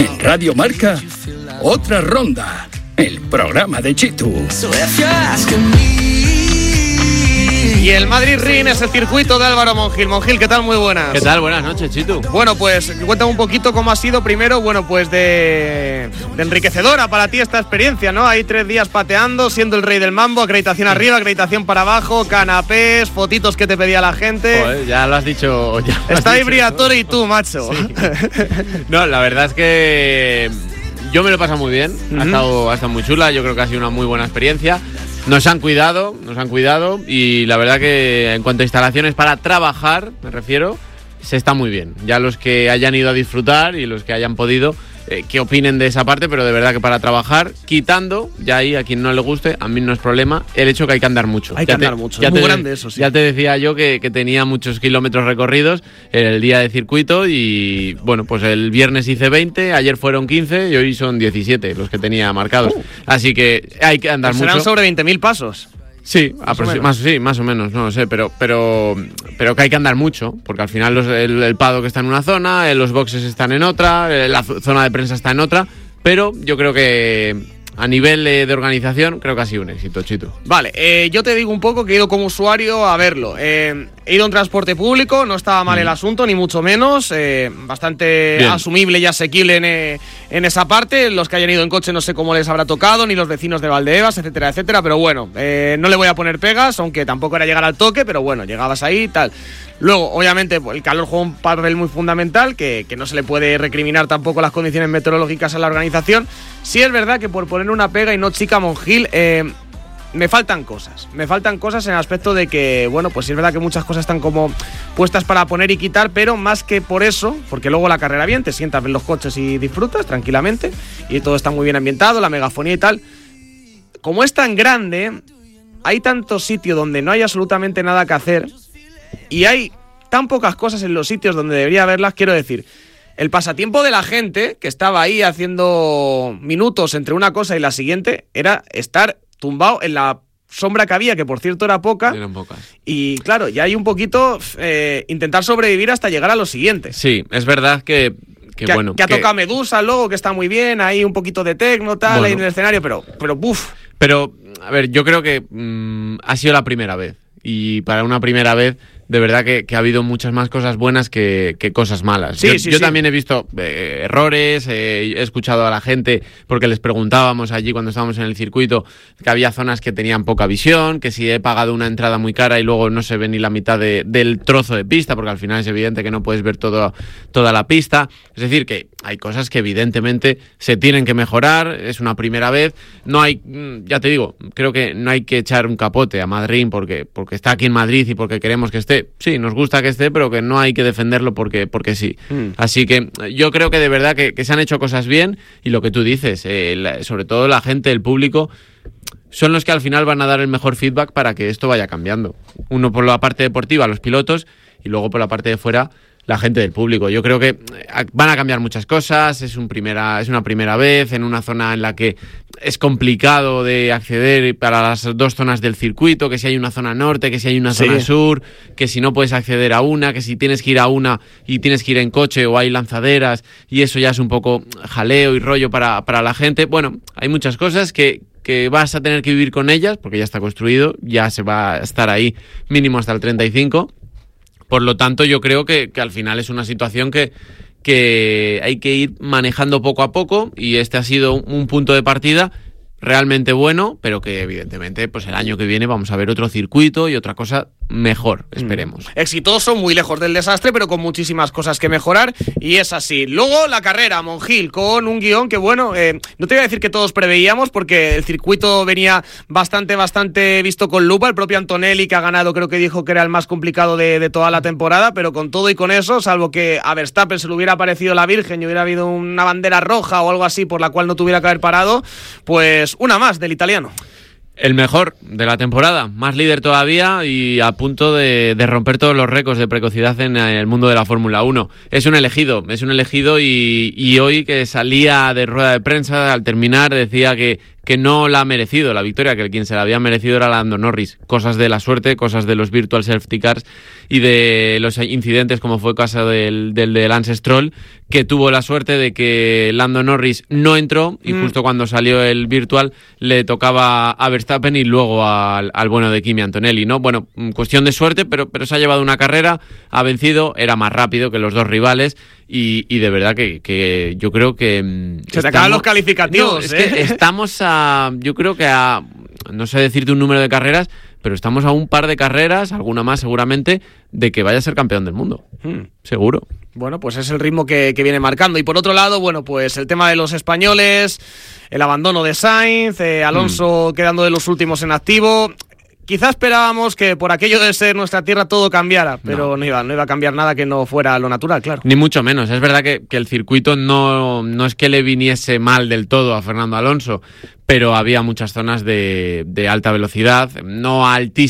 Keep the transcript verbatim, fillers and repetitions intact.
En Radio Marca, Otra Ronda, el programa de Chitu. Y el Madrid-Rin es el circuito de Álvaro Monjil. Monjil, ¿qué tal? Muy buenas. ¿Qué tal? Buenas noches, Chitu. Bueno, pues cuéntame un poquito cómo ha sido primero, bueno, pues de, de enriquecedora para ti esta experiencia, ¿no? Ahí tres días pateando, siendo el rey del mambo, acreditación arriba, acreditación para abajo, canapés, fotitos que te pedía la gente. Joder, ya lo has dicho. Ya lo Está has ahí dicho, Briatore ¿no? y tú, macho. Sí. No, la verdad es que yo me lo he pasado muy bien. Uh-huh. Ha estado, ha estado muy chula. Yo creo que ha sido una muy buena experiencia. Nos han cuidado, nos han cuidado y la verdad que en cuanto a instalaciones para trabajar, me refiero, se está muy bien. Ya los que hayan ido a disfrutar y los que hayan podido, eh, que opinen de esa parte, pero de verdad que para trabajar, quitando, ya ahí a quien no le guste, a mí no es problema, el hecho que hay que andar mucho. Hay ya que te, andar mucho, ya es muy te, grande eso, sí. Ya te decía yo que, que tenía muchos kilómetros recorridos en el día de circuito y, bueno, pues el viernes hice veinte, ayer fueron quince y hoy son diecisiete los que tenía marcados. Uh. Así que hay que andar pues mucho. Serán sobre veinte mil pasos. Sí, más o, más, sí, más o menos, no lo sé, pero, pero, pero que hay que andar mucho, porque al final los, el, el paddock está en una zona, los boxes están en otra, la zona de prensa está en otra, pero yo creo que a nivel de, de organización creo que ha sido un éxito, Chito. Vale, eh, yo te digo un poco que he ido como usuario a verlo. Eh, he ido en transporte público, no estaba mal mm. el asunto, ni mucho menos. Eh, bastante Bien. asumible y asequible en, eh, en esa parte. Los que hayan ido en coche no sé cómo les habrá tocado, ni los vecinos de Valdeebas, etcétera, etcétera. Pero bueno, eh, no le voy a poner pegas, aunque tampoco era llegar al toque, pero bueno, llegabas ahí y tal. Luego, obviamente, el calor juega un papel muy fundamental, que, que no se le puede recriminar tampoco las condiciones meteorológicas a la organización. Sí es verdad que por poner una pega y no chica Monjil, eh, me faltan cosas. Me faltan cosas en el aspecto de que, bueno, pues sí es verdad que muchas cosas están como puestas para poner y quitar, pero más que por eso, porque luego la carrera bien, te sientas en los coches y disfrutas tranquilamente, y todo está muy bien ambientado, la megafonía y tal. Como es tan grande, hay tanto sitio donde no hay absolutamente nada que hacer, y hay tan pocas cosas en los sitios donde debería haberlas, quiero decir, el pasatiempo de la gente que estaba ahí haciendo minutos entre una cosa y la siguiente era estar tumbado en la sombra que había, que por cierto era poca. Eran pocas. Y claro, ya hay un poquito eh, intentar sobrevivir hasta llegar a lo siguiente. Sí, es verdad que... Que, que, bueno, que ha que... tocado Medusa luego, que está muy bien, ahí un poquito de tecno, tal, bueno. ahí en el escenario, pero, pero buf. Pero, a ver, yo creo que mmm, ha sido la primera vez. Y para una primera vez, de verdad que, que ha habido muchas más cosas buenas que, que cosas malas. Sí, yo sí, yo sí. también he visto eh, errores, eh, he escuchado a la gente, porque les preguntábamos allí cuando estábamos en el circuito, que había zonas que tenían poca visión, que si he pagado una entrada muy cara y luego no se ve ni la mitad de, del trozo de pista, porque al final es evidente que no puedes ver todo, toda la pista. Es decir, que hay cosas que evidentemente se tienen que mejorar, es una primera vez. No hay, ya te digo, creo que no hay que echar un capote a Madrid porque, porque está aquí en Madrid y porque queremos que esté. Sí, nos gusta que esté, pero que no hay que defenderlo porque, porque sí. Mm. Así que yo creo que de verdad que, que se han hecho cosas bien y lo que tú dices, eh, la, sobre todo la gente, el público, son los que al final van a dar el mejor feedback para que esto vaya cambiando. Uno por la parte deportiva, los pilotos, y luego por la parte de fuera, la gente del público. Yo creo que van a cambiar muchas cosas, es, un primera, es una primera vez en una zona en la que es complicado de acceder para las dos zonas del circuito, que si hay una zona norte, que si hay una sí. zona sur, que si no puedes acceder a una, que si tienes que ir a una y tienes que ir en coche o hay lanzaderas y eso ya es un poco jaleo y rollo para, para la gente. Bueno, hay muchas cosas que, que vas a tener que vivir con ellas porque ya está construido, ya se va a estar ahí mínimo hasta el treinta y cinco. Por lo tanto, yo creo que, que al final es una situación que, que hay que ir manejando poco a poco y este ha sido un, un punto de partida realmente bueno, pero que evidentemente pues el año que viene vamos a ver otro circuito y otra cosa mejor, esperemos. Mm. Exitoso, muy lejos del desastre, pero con muchísimas cosas que mejorar, y es así. Luego la carrera, Monjil, con un guión que bueno, eh, no te voy a decir que todos preveíamos, porque el circuito venía bastante, bastante visto con lupa. El propio Antonelli, que ha ganado, creo que dijo que era el más complicado de, de toda la temporada, pero con todo y con eso, salvo que a Verstappen se le hubiera parecido la Virgen y hubiera habido una bandera roja o algo así por la cual no tuviera que haber parado, pues una más del italiano. El mejor de la temporada, más líder todavía y a punto de, de romper todos los récords de precocidad en el mundo de la Fórmula uno. Es un elegido, es un elegido y, y hoy que salía de rueda de prensa al terminar decía que, que no la ha merecido la victoria, que el quien se la había merecido era Lando Norris. Cosas de la suerte, cosas de los virtual safety cars y de los incidentes como fue el caso del, del de Lance Stroll, que tuvo la suerte de que Lando Norris no entró y mm. justo cuando salió el virtual le tocaba a Verstappen y luego al, al bueno de Kimi Antonelli, ¿no? Bueno, cuestión de suerte, pero, pero se ha llevado una carrera, ha vencido, era más rápido que los dos rivales y, y de verdad que, que yo creo que... Se estamos, te acaban los calificativos, no, es ¿eh? que estamos a... Yo creo que a... No sé decirte un número de carreras, pero estamos a un par de carreras, alguna más seguramente, de que vaya a ser campeón del mundo. Hmm. Seguro. Bueno, pues es el ritmo que, que viene marcando. Y por otro lado, bueno, pues el tema de los españoles, el abandono de Sainz, eh, Alonso hmm. quedando de los últimos en activo. Quizás esperábamos que por aquello de ser nuestra tierra todo cambiara, pero no, no, iba, no iba a cambiar nada que no fuera lo natural, claro. Ni mucho menos. Es verdad que, que el circuito no, no es que le viniese mal del todo a Fernando Alonso, pero había muchas zonas de, de alta velocidad, no a altísima